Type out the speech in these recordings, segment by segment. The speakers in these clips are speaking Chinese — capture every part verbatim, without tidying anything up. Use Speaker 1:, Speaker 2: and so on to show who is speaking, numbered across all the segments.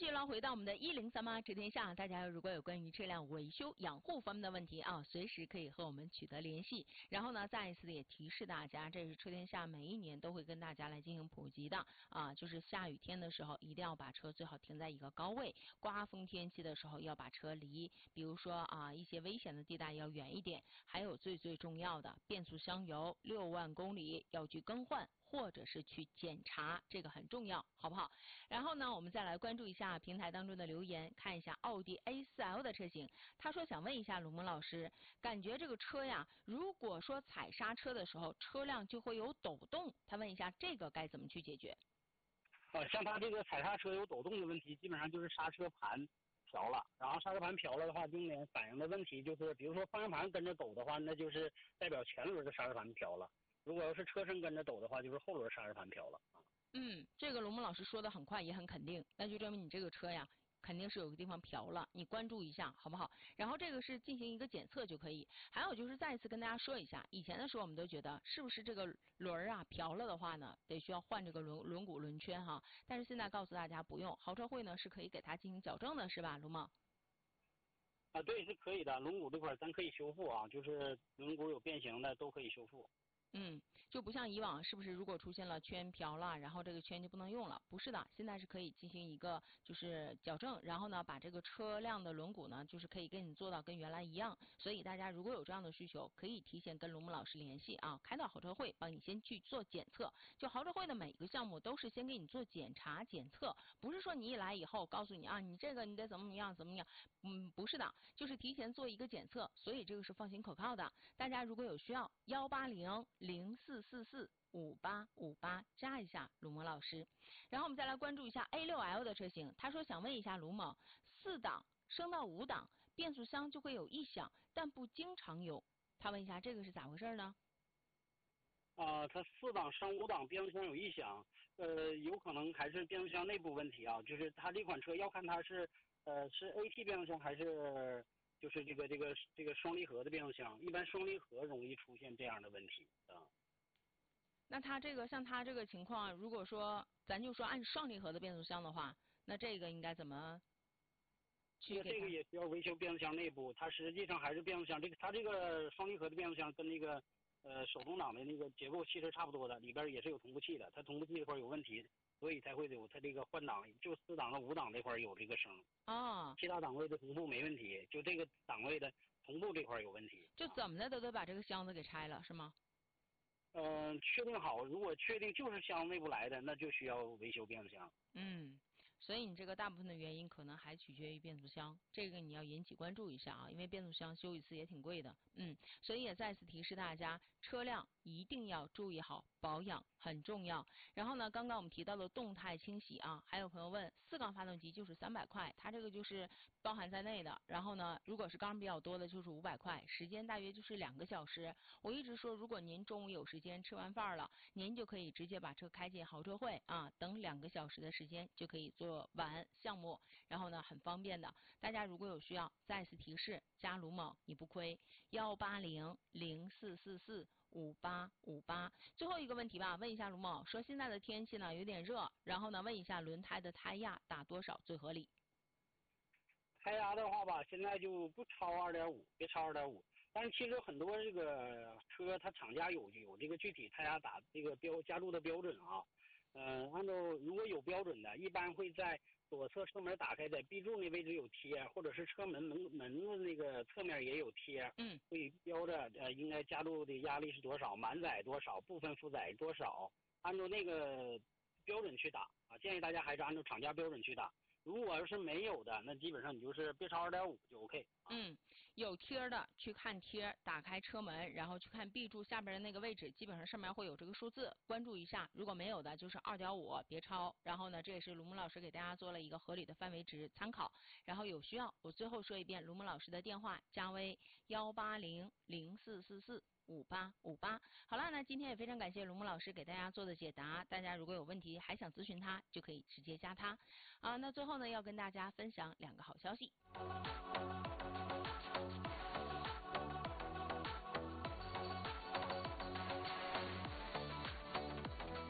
Speaker 1: 续呢，回到我们的一零三八知天下，大家如果有关于车辆维修养护方面的问题啊，随时可以和我们取得联系。然后呢，再一次的也提示大家，这是车天下每一年都会跟大家来进行普及的啊，就是下雨天的时候一定要把车最好停在一个高位，刮风天气的时候要把车离，比如说啊一些危险的地带要远一点。还有最最重要的，变速箱油六万公里要去更换。或者是去检查，这个很重要，好不好？然后呢，我们再来关注一下平台当中的留言，看一下奥迪 A 四 L 的车型。他说想问一下鲁蒙老师，感觉这个车呀，如果说踩刹车的时候，车辆就会有抖动，他问一下这个该怎么去解决？
Speaker 2: 呃，像他这个踩刹车有抖动的问题，基本上就是刹车盘飘了，然后刹车盘飘了的话，重点反映的问题就是，比如说方向盘跟着抖的话，那就是代表前轮的刹车盘飘了。如果要是车身跟着抖的话，就是后轮刹车盘飘了啊。
Speaker 1: 嗯，这个龙蒙老师说的很快也很肯定，那就证明你这个车呀肯定是有个地方飘了，你关注一下好不好？然后这个是进行一个检测就可以。还有就是再一次跟大家说一下，以前的时候我们都觉得是不是这个轮啊飘了的话呢，得需要换这个轮轮毂轮圈哈。但是现在告诉大家不用，豪车会呢是可以给它进行矫正的，是吧，龙蒙？
Speaker 2: 啊，对，是可以的，轮毂这块咱可以修复啊，就是轮毂有变形的都可以修复。
Speaker 1: 嗯，就不像以往，是不是？如果出现了圈飘了，然后这个圈就不能用了？不是的，现在是可以进行一个就是矫正，然后呢，把这个车辆的轮毂呢，就是可以跟你做到跟原来一样。所以大家如果有这样的需求，可以提前跟龙木老师联系啊，开到豪车会帮你先去做检测。就豪车会的每一个项目都是先给你做检查检测，不是说你一来以后告诉你啊，你这个你得怎么样怎么样，嗯，不是的，就是提前做一个检测，所以这个是放心可靠的。大家如果有需要，幺八零零四四四五八五八加一下卢某老师。然后我们再来关注一下 A 六 L 的车型，他说想问一下卢某，四档升到五档，变速箱就会有异响，但不经常有。他问一下这个是咋回事呢？
Speaker 2: 啊、呃，它四档升五档变速箱有异响，呃，有可能还是变速箱内部问题啊，就是它这款车要看它是呃是 A T 变速箱还是就是这个这个这个双离合的变速箱，一般双离合容易出现这样的问题啊。
Speaker 1: 那它这个像它这个情况，如果说咱就说按双离合的变速箱的话，那这个应该怎么去给它？
Speaker 2: 这个也需要维修变速箱内部，它实际上还是变速箱这个它这个双离合的变速箱跟那个呃手动挡的那个结构其实差不多的，里边也是有同步器的，它同步器这块有问题，所以才会有它这个换挡，就四档和五档这块有这个声。
Speaker 1: 哦，
Speaker 2: 其他档位的同步没问题，就这个档位的同步这块有问题。
Speaker 1: 就怎么的都得把这个箱子给拆了，是吗？
Speaker 2: 嗯、呃，确定好，如果确定就是箱子内部来的，那就需要维修变速箱。
Speaker 1: 嗯，所以你这个大部分的原因可能还取决于变速箱，这个你要引起关注一下啊，因为变速箱修一次也挺贵的。嗯，所以也再次提示大家，车辆一定要注意好保养，很重要。然后呢，刚刚我们提到的动态清洗啊，还有朋友问，四缸发动机就是三百块，它这个就是包含在内的。然后呢，如果是缸比较多的，就是五百块，时间大约就是两个小时。我一直说，如果您中午有时间吃完饭了，您就可以直接把车开进豪车会啊，等两个小时的时间就可以做完项目，然后呢很方便的。大家如果有需要，再次提示，加卢某你不亏，幺八零零四四四五八五八。最后一个问题吧，问一下卢某，说现在的天气呢有点热，然后呢问一下轮胎的胎压打多少最合理？
Speaker 2: 胎压的话吧，现在就不超二点五，别超二点五。但是其实很多这个车，它厂家有有这个具体胎压打这个标加注的标准啊。嗯、呃，按照如果有标准的，一般会在左侧车门打开在 B 柱那位置有贴，或者是车门门门子那个侧面也有贴，
Speaker 1: 嗯，
Speaker 2: 会标着呃应该加注的压力是多少，满载多少，部分负载多少，按照那个标准去打啊。建议大家还是按照厂家标准去打。如果要是没有的，那基本上你就是别超二点五就 OK。
Speaker 1: 嗯，有贴的去看贴，打开车门，然后去看 B 柱下边的那个位置，基本上上面会有这个数字，关注一下。如果没有的，就是二点五，别超。然后呢，这也是卢木老师给大家做了一个合理的范围值参考。然后有需要，我最后说一遍卢木老师的电话，加为幺八零零四四四。五八五八，好了，那今天也非常感谢卢木老师给大家做的解答。大家如果有问题还想咨询他，就可以直接加他。啊，那最后呢，要跟大家分享两个好消息。先来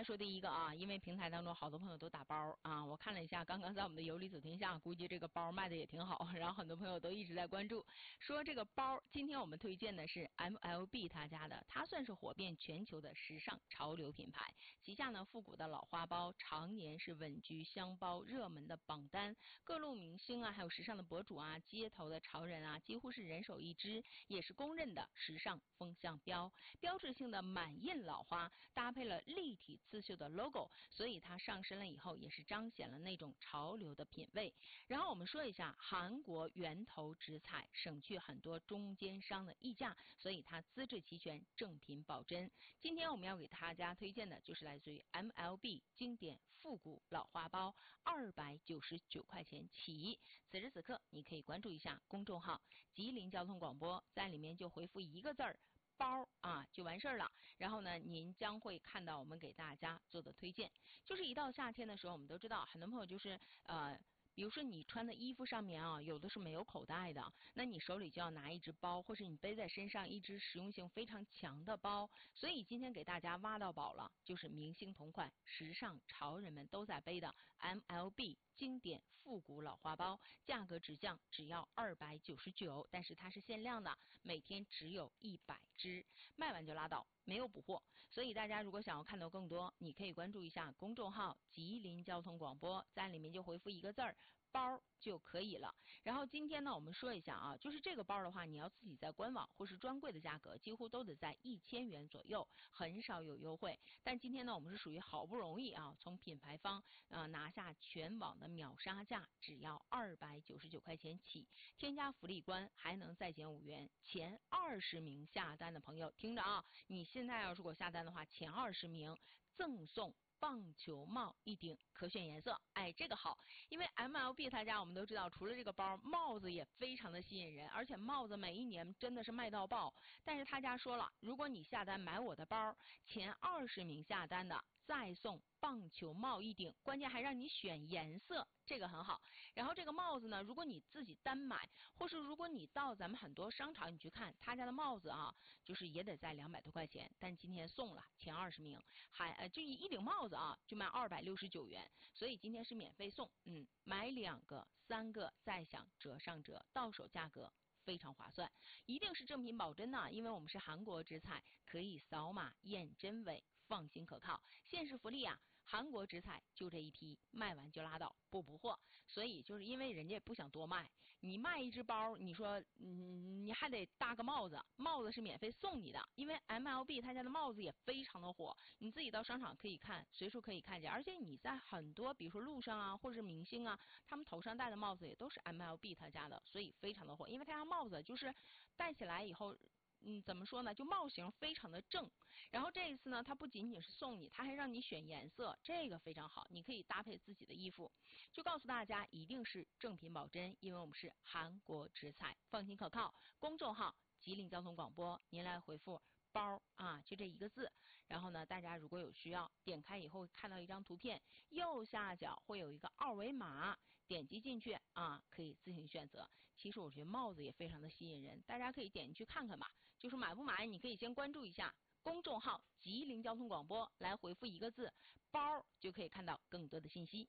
Speaker 1: 来说第一个啊，因为平台当中好多朋友都打包啊，我看了一下，刚刚在我们的有理走天下，估计这个包卖的也挺好，然后很多朋友都一直在关注，说这个包，今天我们推荐的是 M L B 他家的，它算是火遍全球的时尚潮流品牌，旗下呢复古的老花包常年是稳居箱包热门的榜单，各路明星啊，还有时尚的博主啊，街头的潮人啊，几乎是人手一只，也是公认的时尚风向标，标志性的满印老花搭配了立体刺绣的 logo， 所以它上身了以后也是彰显了那种潮流的品味。然后我们说一下韩国源头直采，省去很多中间商的溢价，所以它资质齐全，正品保真。今天我们要给大家推荐的就是来自于 M L B 经典复古老花包，二百九十九块钱起。此时此刻你可以关注一下公众号吉林交通广播，在里面就回复一个字儿包啊就完事儿了，然后呢您将会看到我们给大家做的推荐。就是一到夏天的时候，我们都知道很多朋友就是呃比如说你穿的衣服上面啊，有的是没有口袋的，那你手里就要拿一只包，或是你背在身上一只实用性非常强的包。所以今天给大家挖到宝了，就是明星同款、时尚潮人们都在背的 M L B 经典复古老花包，价格直降，只要二百九十九，但是它是限量的，每天只有一百只，卖完就拉倒。没有补货，所以大家如果想要看到更多，你可以关注一下公众号吉林交通广播，在里面就回复一个字儿包就可以了。然后今天呢，我们说一下啊，就是这个包的话，你要自己在官网或是专柜的价格，几乎都得在一千元左右，很少有优惠。但今天呢，我们是属于好不容易啊，从品牌方呃拿下全网的秒杀价，只要二百九十九块钱起，添加福利关还能再减五元。前二十名下单的朋友听着啊，你现在要如果下单的话，前二十名赠送棒球帽一顶，可选颜色。哎，这个好，因为 M L B 他家我们都知道，除了这个包，帽子也非常的吸引人，而且帽子每一年真的是卖到爆。但是他家说了，如果你下单买我的包，前二十名下单的再送棒球帽一顶，关键还让你选颜色，这个很好。然后这个帽子呢，如果你自己单买，或是如果你到咱们很多商场你去看，他家的帽子啊，就是也得在两百多块钱，但今天送了前二十名，还呃就一顶帽子啊，就卖二百六十九元，所以今天是免费送，嗯，买两个、三个再享折上折，到手价格非常划算，一定是正品保真呢，因为我们是韩国直采，可以扫码验真伪，放心可靠。限时福利啊，韩国直采就这一批，卖完就拉倒，不补货。所以就是因为人家也不想多卖，你卖一只包，你说嗯你还得搭个帽子，帽子是免费送你的，因为 M L B 他家的帽子也非常的火，你自己到商场可以看，随处可以看见，而且你在很多比如说路上啊，或者是明星啊，他们头上戴的帽子也都是 M L B 他家的，所以非常的火，因为他家帽子就是戴起来以后。嗯，怎么说呢？就帽型非常的正，然后这一次呢，它不仅仅是送你，它还让你选颜色，这个非常好，你可以搭配自己的衣服。就告诉大家，一定是正品保真，因为我们是韩国直采，放心可靠。公众号吉林交通广播，您来回复包啊，就这一个字。然后呢，大家如果有需要，点开以后看到一张图片，右下角会有一个二维码，点击进去啊，可以自行选择。其实我觉得帽子也非常的吸引人，大家可以点进去看看吧。就是买不买，你可以先关注一下公众号吉林交通广播，来回复一个字包，就可以看到更多的信息。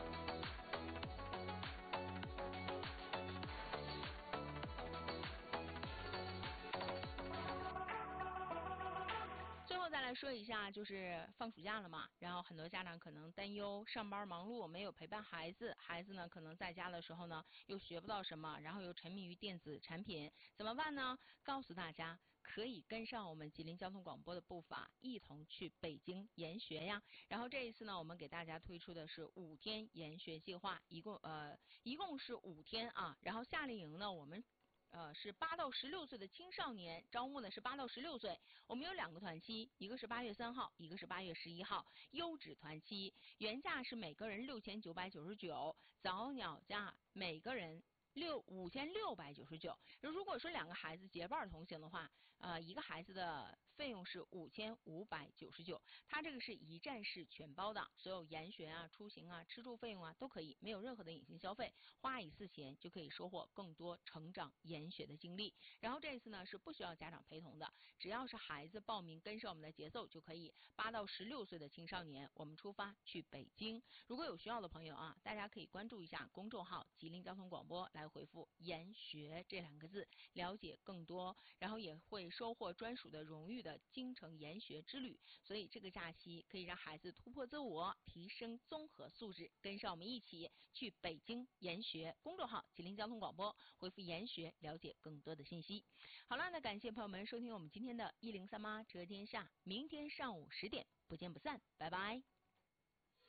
Speaker 1: 最后再来说一下，就是放暑假了嘛，然后很多家长可能担忧上班忙碌没有陪伴孩子，孩子呢可能在家的时候呢又学不到什么，然后又沉迷于电子产品，怎么办呢？告诉大家，可以跟上我们吉林交通广播的步伐，一同去北京研学呀。然后这一次呢，我们给大家推出的是五天研学计划，一共呃一共是五天啊。然后夏令营呢，我们呃，是八到十六岁的青少年，招募的是八到十六岁。我们有两个团期，一个是八月三号，一个是八月十一号，优质团期，原价是每个人六千九百九十九，早鸟价每个人六五千六百九十九。如果说两个孩子结伴同行的话，呃，一个孩子的费用是五千五百九十九。它这个是一站式全包的，所有研学啊、出行啊、吃住费用啊都可以，没有任何的隐形消费，花一次钱就可以收获更多成长研学的经历。然后这一次呢是不需要家长陪同的，只要是孩子报名跟上我们的节奏就可以。八到十六岁的青少年，我们出发去北京。如果有需要的朋友啊，大家可以关注一下公众号吉林交通广播，来回复研学这两个字，了解更多，然后也会收获专属的荣誉的京城研学之旅。所以这个假期可以让孩子突破自我，提升综合素质，跟上我们一起去北京研学。公众号吉林交通广播，回复研学，了解更多的信息。好了，那感谢朋友们收听我们今天的一零三妈车天下，明天上午十点不见不散，拜拜。